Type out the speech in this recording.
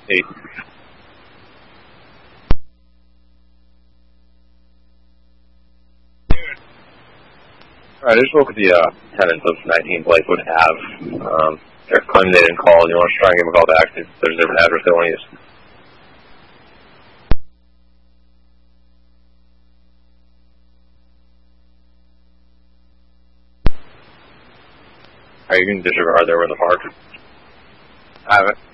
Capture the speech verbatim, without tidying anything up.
Eight. All right, I just spoke with the uh, tenants of nineteen Blakewood Ave. Um, they're claiming they didn't call, and you want to try and give them a call back. There's a different address they want to use. All right, you can disregard there with the park. I have it.